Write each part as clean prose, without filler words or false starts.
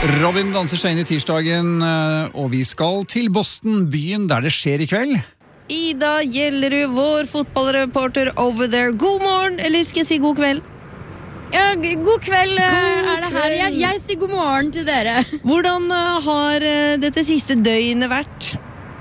Robin danser seg inn i tirsdagen, og vi skal til Boston, byen der det skjer i kveld. Ida Gjellerud, vår fotballreporter over there. God morgen, eller skal jeg si god kveld? Ja, god kveld er det her. Jeg sier god morgen til dere. Hvordan har dette siste døgnet vært?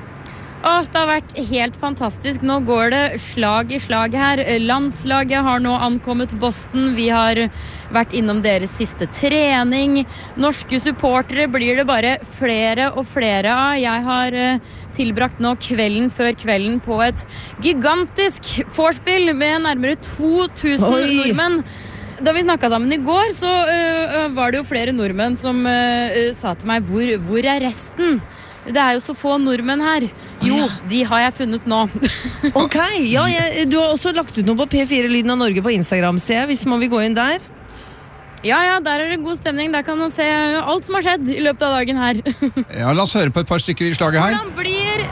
Det har vært helt fantastisk. Nå går det slag i slag her. Landslaget har nå ankommet Boston. Vi har vært innom deres siste trening. Norske supportere blir det bare flere og flere av. Jeg har tilbrakt nå kvelden før kvelden på et gigantisk vorspiel med nærmere 2000 nordmenn. Da vi snakket sammen i går, så var det jo flere nordmenn som sa til meg, hvor er resten? Det er jo så få nordmenn her. Jo, de har jeg funnet nå. Ok, ja, du har også lagt ut noe på P4 Lyden av Norge på Instagram, ser jeg, hvis man vil gå inn der. Ja, der er det god stemning. Der kan man se alt som har skjedd i løpet av dagen her. Ja, la oss høre på et par stykker i slaget her. Hvordan blir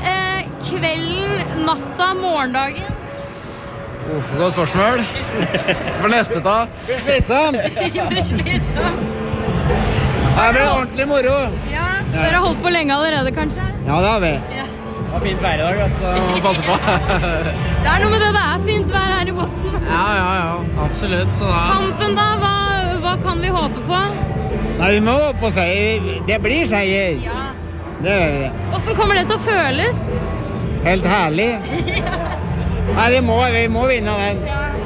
kvelden, natta, morgendagen? Godt spørsmål. For neste da. Det blir slitsomt. Det blir slitsomt. Det blir ordentlig moro. Ja, dere har holdt på lenge allerede, kanskje? Ja, det har vi. Ja. Det var fint vær i dag, så må vi passe på. Det er noe med det er fint vær her i Boston. Ja, absolutt. Så da... Kampen da, hva kan vi håpe på? Nei, vi må håpe på seier. Det blir seier. Ja. Det gjør det. Hvordan kommer det til å føles? Helt herlig. Nei, vi må vinne den.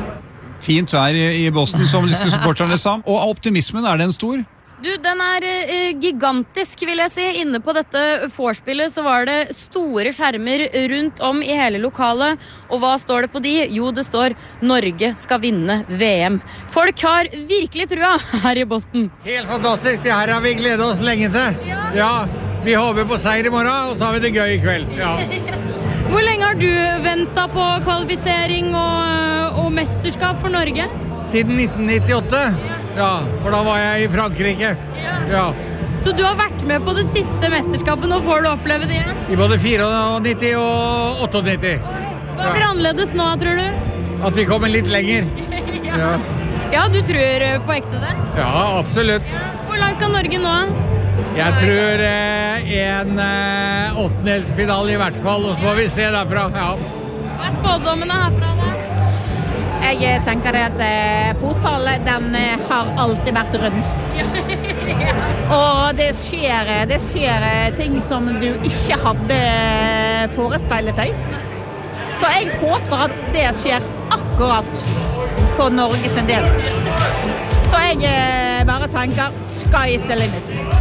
Fint vær i Boston, som disse supporterne sa. Og optimismen, er den stor? Du, den er gigantisk, vil jeg si. Inne på dette vorspielet så var det store skjermer rundt om i hele lokalet. Og hva står det på de? Jo, det står Norge skal vinne VM. Folk har virkelig trua her i Boston. Helt fantastisk. Det her har vi gledet oss lenge til. Ja, vi håper på seier i morgen, og så har vi det gøy i kveld. Ja. Hvor lenge har du ventet på kvalifisering og mesterskap for Norge? Siden 1998. Ja, for da var jeg i Frankrike. Ja. Så du har vært med på det siste mesterskapet, nå får du oppleve det igjen? I både 94 og 98. Hva blir annerledes nå, tror du? At vi kommer litt lenger. Ja, du tror på ekte det? Ja, absolutt. Hvor langt kan Norge nå? Jeg tror en åttendelsfinale i hvert fall, og så får vi se derfra. Ja. Hva er spådommene herfra da? Jeg tenker at fotball, den har alltid vært rund. Og det skjer ting som du ikke hadde forespeilet deg. Så jeg håper at det skjer akkurat for Norges del. Så jeg bare tenker, sky is the limit.